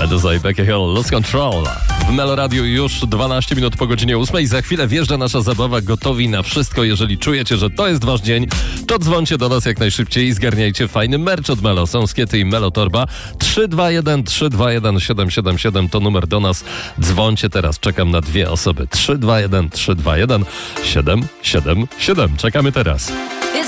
Meduza i Becky Hill, Lose Control. W Meloradiu już 12 minut po godzinie 8. Za chwilę wjeżdża nasza zabawa Gotowi na wszystko. Jeżeli czujecie, że to jest wasz dzień, to dzwońcie do nas jak najszybciej i zgarniajcie fajny merch od Melo. Są skiety i Melo Torba. 321 777 to numer do nas. Dzwońcie teraz. Czekam na 2 osoby. 321 777. Czekamy teraz.